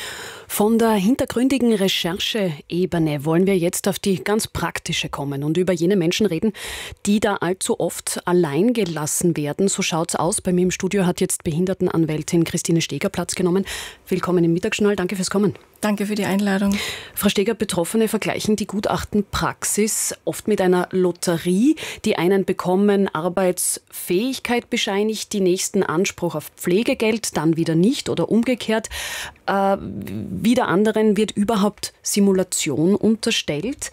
Von der hintergründigen Rechercheebene wollen wir jetzt auf die ganz praktische kommen und über jene Menschen reden, die da allzu oft allein gelassen werden. So schaut's aus. Bei mir im Studio hat jetzt Behindertenanwältin Christine Steger Platz genommen. Willkommen im Mittagsjournal. Danke fürs Kommen. Danke für die Einladung. Frau Steger, Betroffene vergleichen die Gutachtenpraxis oft mit einer Lotterie. Die einen bekommen Arbeitsfähigkeit bescheinigt, die nächsten Anspruch auf Pflegegeld, dann wieder nicht oder umgekehrt. Äh, wieder anderen wird überhaupt Simulation unterstellt.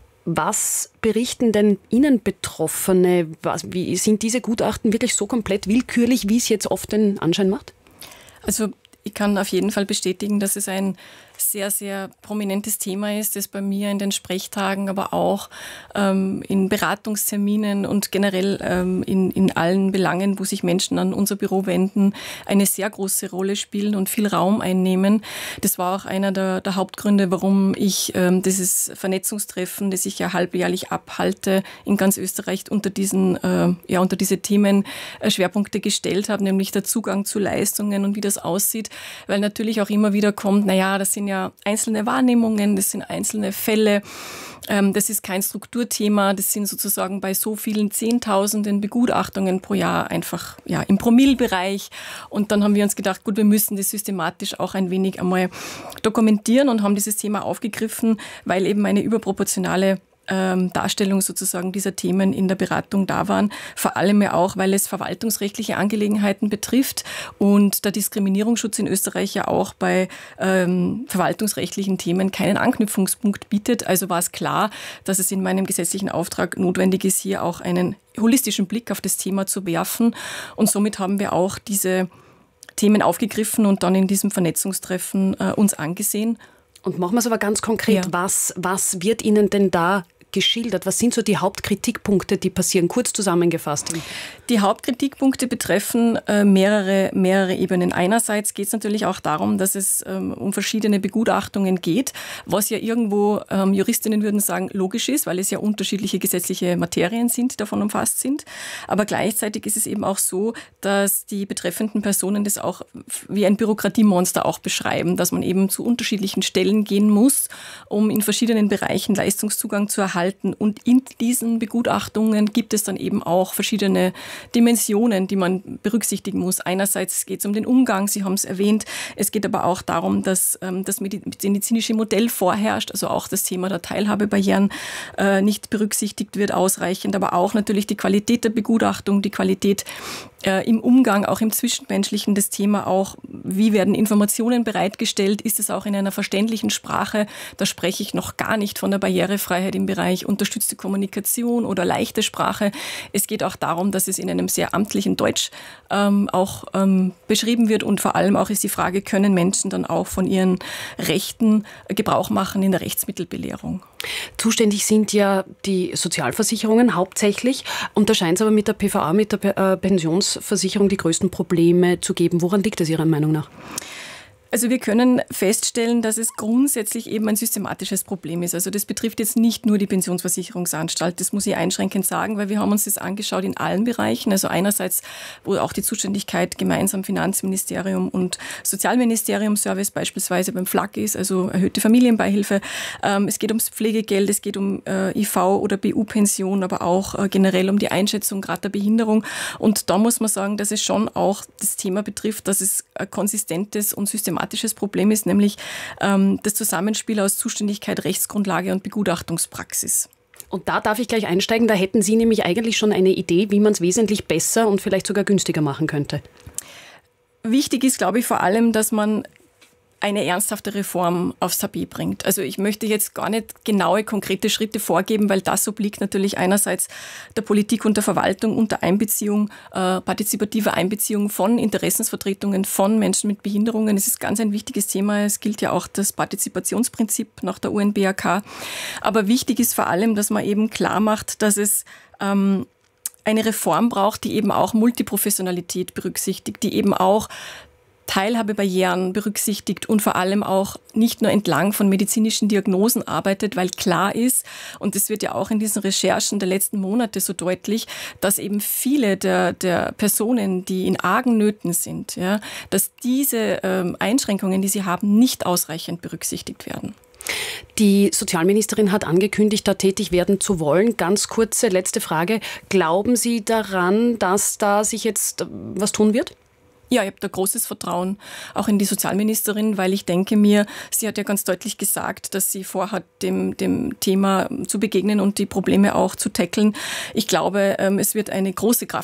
Was berichten denn Ihnen Betroffene? Was, wie sind diese Gutachten wirklich so komplett willkürlich, wie es jetzt oft den Anschein macht? Also ich kann auf jeden Fall bestätigen, dass es ein sehr, sehr prominentes Thema ist, das bei mir in den Sprechtagen, aber auch ähm, in Beratungsterminen und generell ähm, in, in allen Belangen, wo sich Menschen an unser Büro wenden, eine sehr große Rolle spielen und viel Raum einnehmen. Das war auch einer der, der Hauptgründe, warum ich ähm, dieses Vernetzungstreffen, das ich ja halbjährlich abhalte, in ganz Österreich unter diesen, äh, ja, unter diese Themen äh, Schwerpunkte gestellt habe, nämlich der Zugang zu Leistungen und wie das aussieht, weil natürlich auch immer wieder kommt, naja, das sind ja einzelne Wahrnehmungen, das sind einzelne Fälle, ähm, das ist kein Strukturthema, das sind sozusagen bei so vielen Zehntausenden Begutachtungen pro Jahr einfach ja, im Promillbereich. Und dann haben wir uns gedacht, gut, wir müssen das systematisch auch ein wenig einmal dokumentieren und haben dieses Thema aufgegriffen, weil eben eine überproportionale Ähm, Darstellung sozusagen dieser Themen in der Beratung da waren. Vor allem ja auch, weil es verwaltungsrechtliche Angelegenheiten betrifft und der Diskriminierungsschutz in Österreich ja auch bei ähm, verwaltungsrechtlichen Themen keinen Anknüpfungspunkt bietet. Also war es klar, dass es in meinem gesetzlichen Auftrag notwendig ist, hier auch einen holistischen Blick auf das Thema zu werfen. Und somit haben wir auch diese Themen aufgegriffen und dann in diesem Vernetzungstreffen äh, uns angesehen. Und machen wir es aber ganz konkret. Ja. Was, was wird Ihnen denn da geschildert? Was sind so die Hauptkritikpunkte, die passieren? Kurz zusammengefasst. Die Hauptkritikpunkte betreffen äh, mehrere, mehrere Ebenen. Einerseits geht es natürlich auch darum, dass es ähm, um verschiedene Begutachtungen geht, was ja irgendwo ähm, Juristinnen würden sagen, logisch ist, weil es ja unterschiedliche gesetzliche Materien sind, die davon umfasst sind. Aber gleichzeitig ist es eben auch so, dass die betreffenden Personen das auch wie ein Bürokratiemonster auch beschreiben, dass man eben zu unterschiedlichen Stellen gehen muss, um in verschiedenen Bereichen Leistungszugang zu erhalten. Und in diesen Begutachtungen gibt es dann eben auch verschiedene Dimensionen, die man berücksichtigen muss. Einerseits geht es um den Umgang, Sie haben es erwähnt. Es geht aber auch darum, dass ähm, das medizinische Modell vorherrscht, also auch das Thema der Teilhabebarrieren äh, nicht berücksichtigt wird ausreichend, aber auch natürlich die Qualität der Begutachtung, die Qualität äh, im Umgang, auch im Zwischenmenschlichen, das Thema auch, wie werden Informationen bereitgestellt, ist es auch in einer verständlichen Sprache, da spreche ich noch gar nicht von der Barrierefreiheit im Bereich unterstützte Kommunikation oder leichte Sprache. Es geht auch darum, dass es in einem sehr amtlichen Deutsch ähm, auch ähm, beschrieben wird und vor allem auch ist die Frage, können Menschen dann auch von ihren Rechten Gebrauch machen in der Rechtsmittelbelehrung? Zuständig sind ja die Sozialversicherungen hauptsächlich und da scheint es aber mit der P V A, mit der Pensionsversicherung die größten Probleme zu geben. Woran liegt das Ihrer Meinung nach? Also wir können feststellen, dass es grundsätzlich eben ein systematisches Problem ist. Also das betrifft jetzt nicht nur die Pensionsversicherungsanstalt, das muss ich einschränkend sagen, weil wir haben uns das angeschaut in allen Bereichen. Also einerseits, wo auch die Zuständigkeit gemeinsam Finanzministerium und Sozialministerium Service beispielsweise beim F L A G ist, also erhöhte Familienbeihilfe. Es geht ums Pflegegeld, es geht um I V- oder B U-Pension, aber auch generell um die Einschätzung gerade der Behinderung. Und da muss man sagen, dass es schon auch das Thema betrifft, dass es ein konsistentes und systematisches Problem ist, nämlich ähm, das Zusammenspiel aus Zuständigkeit, Rechtsgrundlage und Begutachtungspraxis. Und da darf ich gleich einsteigen, da hätten Sie nämlich eigentlich schon eine Idee, wie man es wesentlich besser und vielleicht sogar günstiger machen könnte. Wichtig ist, glaube ich, vor allem, dass man eine ernsthafte Reform aufs Tapet bringt. Also ich möchte jetzt gar nicht genaue, konkrete Schritte vorgeben, weil das obliegt natürlich einerseits der Politik und der Verwaltung unter Einbeziehung, äh, partizipativer Einbeziehung von Interessensvertretungen von Menschen mit Behinderungen. Es ist ganz ein wichtiges Thema. Es gilt ja auch das Partizipationsprinzip nach der U N B A K. Aber wichtig ist vor allem, dass man eben klar macht, dass es ähm, eine Reform braucht, die eben auch Multiprofessionalität berücksichtigt, die eben auch Teilhabebarrieren berücksichtigt und vor allem auch nicht nur entlang von medizinischen Diagnosen arbeitet, weil klar ist, und das wird ja auch in diesen Recherchen der letzten Monate so deutlich, dass eben viele der, der Personen, die in argen Nöten sind, ja, dass diese ähm, Einschränkungen, die sie haben, nicht ausreichend berücksichtigt werden. Die Sozialministerin hat angekündigt, da tätig werden zu wollen. Ganz kurze letzte Frage. Glauben Sie daran, dass da sich jetzt was tun wird? Ja, ich habe da großes Vertrauen auch in die Sozialministerin, weil ich denke mir, sie hat ja ganz deutlich gesagt, dass sie vorhat, dem, dem Thema zu begegnen und die Probleme auch zu tackeln. Ich glaube, es wird eine große Kraft